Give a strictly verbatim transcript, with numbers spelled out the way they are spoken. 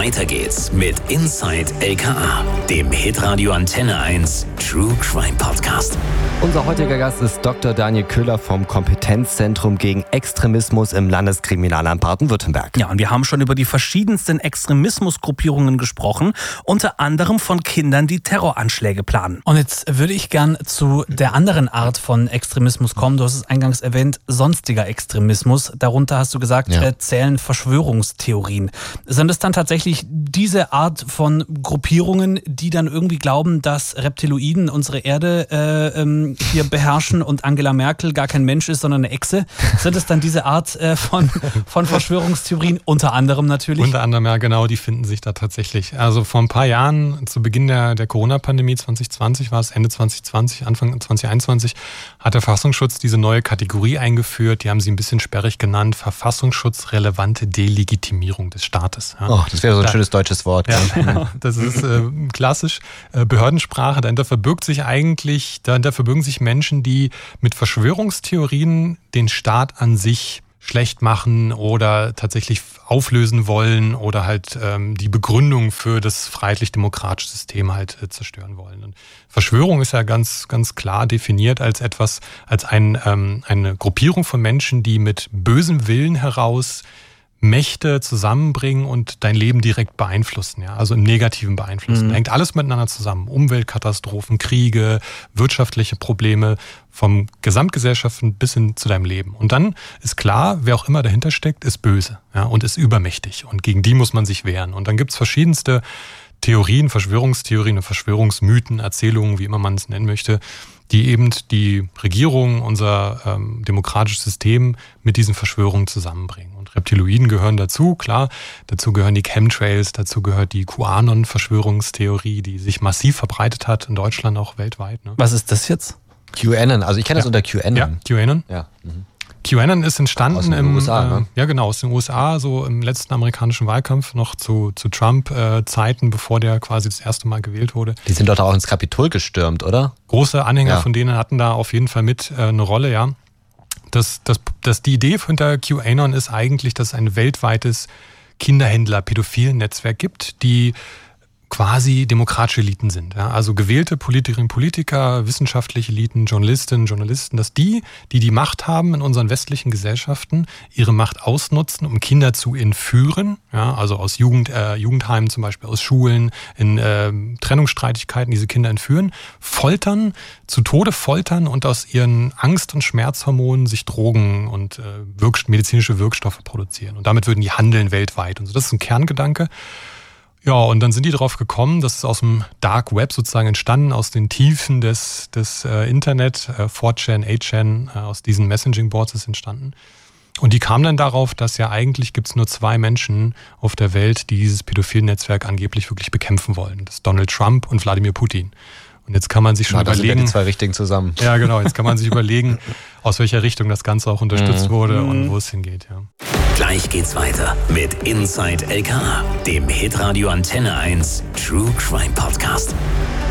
Weiter geht's mit Inside L K A, dem Hitradio Antenne eins True Crime Podcast. Unser heutiger Gast ist Doktor Daniel Köhler vom Kompetenzzentrum gegen Extremismus im Landeskriminalamt Baden-Württemberg. Ja, und wir haben schon über die verschiedensten Extremismusgruppierungen gesprochen, unter anderem von Kindern, die Terroranschläge planen. Und jetzt würde ich gern zu der anderen Art von Extremismus kommen. Du hast es eingangs erwähnt, sonstiger Extremismus. Darunter hast du gesagt, Ja. äh, zählen Verschwörungstheorien. Sind es dann tatsächlich diese Art von Gruppierungen, die dann irgendwie glauben, dass Reptiloiden unsere Erde äh, ähm, hier beherrschen und Angela Merkel gar kein Mensch ist, sondern eine Echse? Sind es dann diese Art äh, von, von Verschwörungstheorien? Unter anderem natürlich. Unter anderem, ja genau, die finden sich da tatsächlich. Also vor ein paar Jahren, zu Beginn der, der Corona-Pandemie zwanzig zwanzig war es, Ende zwanzig zwanzig, Anfang zwanzig einundzwanzig, hat der Verfassungsschutz diese neue Kategorie eingeführt, die haben sie ein bisschen sperrig genannt, verfassungsschutzrelevante Delegitimierung des Staates. Ja. Oh, das wäre so ein Da- schönes deutsches Wort. Ja, genau. Das ist äh, klassisch äh, Behördensprache. Dahinter verbirgt sich eigentlich, dahinter verbirgen sich Menschen, die mit Verschwörungstheorien den Staat an sich schlecht machen oder tatsächlich auflösen wollen oder halt ähm, die Begründung für das freiheitlich-demokratische System halt äh, zerstören wollen. Und Verschwörung ist ja ganz, ganz klar definiert als etwas, als ein, ähm, eine Gruppierung von Menschen, die mit bösem Willen heraus Mächte zusammenbringen und dein Leben direkt beeinflussen, ja, also im Negativen beeinflussen. Mhm. Hängt alles miteinander zusammen. Umweltkatastrophen, Kriege, wirtschaftliche Probleme, vom Gesamtgesellschaften bis hin zu deinem Leben. Und dann ist klar, wer auch immer dahinter steckt, ist böse, ja, und ist übermächtig. Und gegen die muss man sich wehren. Und dann gibt's verschiedenste Theorien, Verschwörungstheorien, Verschwörungsmythen, Erzählungen, wie immer man es nennen möchte, die eben die Regierung, unser ähm, demokratisches System mit diesen Verschwörungen zusammenbringen. Und Reptiloiden gehören dazu, klar. Dazu gehören die Chemtrails, dazu gehört die QAnon-Verschwörungstheorie, die sich massiv verbreitet hat, in Deutschland auch weltweit. Ne? Was ist das jetzt? QAnon, also ich kenne das Ja. unter QAnon. Ja, QAnon. Ja. Mhm. QAnon ist entstanden Aus den im U S A, ne? äh, ja genau aus den U S A, so im letzten amerikanischen Wahlkampf noch zu, zu Trump-Zeiten, bevor der quasi das erste Mal gewählt wurde. Die sind doch auch ins Kapitol gestürmt, oder? Große Anhänger Ja. von denen hatten da auf jeden Fall mit äh, eine Rolle, ja. Das, das, das, die Idee hinter QAnon ist eigentlich, dass es ein weltweites Kinderhändler-Pädophilen-Netzwerk gibt, die quasi demokratische Eliten sind. Ja? Also gewählte Politikerinnen, Politiker, wissenschaftliche Eliten, Journalistinnen, Journalisten, dass die, die die Macht haben in unseren westlichen Gesellschaften, ihre Macht ausnutzen, um Kinder zu entführen, ja? Also aus Jugend, äh, Jugendheimen zum Beispiel, aus Schulen, in äh, Trennungsstreitigkeiten diese Kinder entführen, foltern, zu Tode foltern und aus ihren Angst- und Schmerzhormonen sich Drogen und äh, Wirk- medizinische Wirkstoffe produzieren. Und damit würden die handeln weltweit. Und so, das ist ein Kerngedanke. Ja, und dann sind die darauf gekommen, das ist aus dem Dark Web sozusagen entstanden, aus den Tiefen des, des äh, Internet, äh, four chan, eight chan, äh, aus diesen Messaging-Boards ist entstanden. Und die kamen dann darauf, dass ja eigentlich gibt's nur zwei Menschen auf der Welt, die dieses pädophilen Netzwerk angeblich wirklich bekämpfen wollen. Das ist Donald Trump und Wladimir Putin. Und jetzt kann man sich schon Na, da sind ja überlegen... die zwei Richtigen zusammen. Ja, genau, jetzt kann man sich überlegen, aus welcher Richtung das Ganze auch unterstützt wurde und wo es hingeht, ja. Gleich geht's weiter mit Inside L K A, dem Hitradio Antenne eins True Crime Podcast.